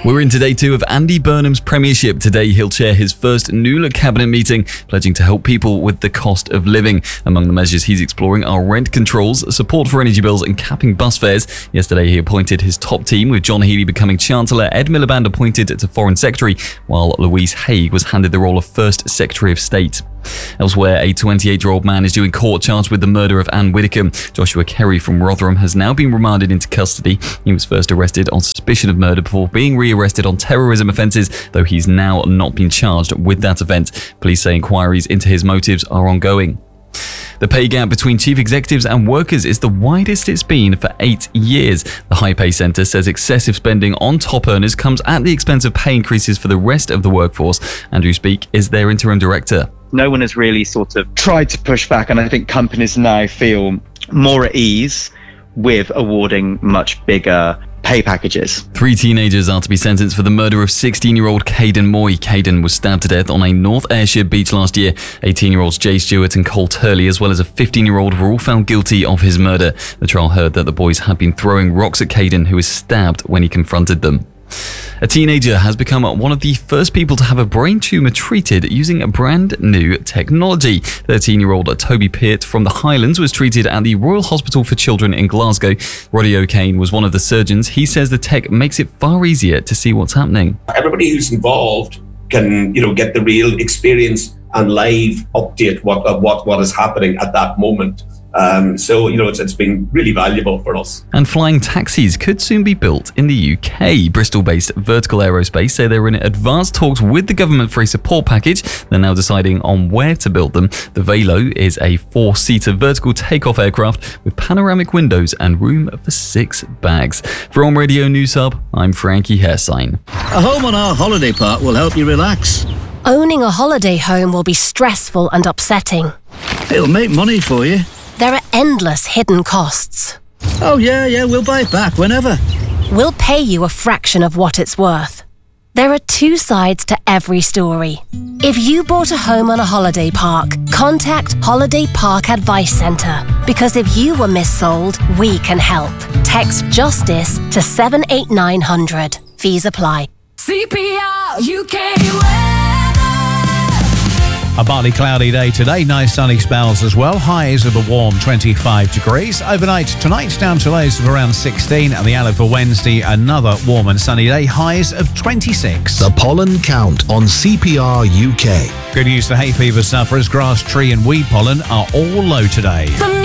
We're into day 2 of Andy Burnham's premiership. Today he'll chair his first new cabinet meeting, pledging to help people with the cost of living. Among the measures he's exploring are rent controls, support for energy bills and capping bus fares. Yesterday he appointed his top team, with John Healey becoming Chancellor, Ed Miliband appointed to Foreign Secretary, while Louise Haigh was handed the role of First Secretary of State. Elsewhere, a 28-year-old man is due in court charged with the murder of Anne Widdecombe. Joshua Kerry from Rotherham has now been remanded into custody. He was first arrested on suspicion of murder before being re-arrested on terrorism offences, though he's now not been charged with that offence. Police say inquiries into his motives are ongoing. The pay gap between chief executives and workers is the widest it's been for 8 years. The High Pay Centre says excessive spending on top earners comes at the expense of pay increases for the rest of the workforce. Andrew Speake is their interim director. No one has really sort of tried to push back, and I think companies now feel more at ease with awarding much bigger pay packages. 3 teenagers are to be sentenced for the murder of 16-year-old Caden Moy. Caden was stabbed to death on a North Ayrshire beach last year. 18-year-olds Jay Stewart and Cole Turley, as well as a 15-year-old, were all found guilty of his murder. The trial heard that the boys had been throwing rocks at Caden, who was stabbed when he confronted them. A teenager has become one of the first people to have a brain tumour treated using a brand new technology. 13-year-old Toby Peart from the Highlands was treated at the Royal Hospital for Children in Glasgow. Roddy O'Kane was one of the surgeons. He says the tech makes it far easier to see what's happening. Everybody who's involved can, get the real experience and live update what is happening at that moment. So it's been really valuable for us. And flying taxis could soon be built in the UK. Bristol-based Vertical Aerospace say they're in advanced talks with the government for a support package. They're now deciding on where to build them. The Velo is a 4-seater vertical takeoff aircraft with panoramic windows and room for 6 bags. For On Radio News Hub, I'm Frankie Hersign. A home on our holiday park will help you relax. Owning a holiday home will be stressful and upsetting. It'll make money for you. There are endless hidden costs. Oh yeah, we'll buy it back whenever. We'll pay you a fraction of what it's worth. There are 2 sides to every story. If you bought a home on a holiday park, contact Holiday Park Advice Centre, because if you were missold, we can help. Text JUSTICE to 78900. Fees apply. CPR UK. A partly cloudy day today, nice sunny spells as well. Highs of a warm 25 degrees. Overnight tonight, down to lows of around 16. And the outlook for Wednesday, another warm and sunny day, highs of 26. The pollen count on CPR UK. Good news for hay fever sufferers. Grass, tree and weed pollen are all low today.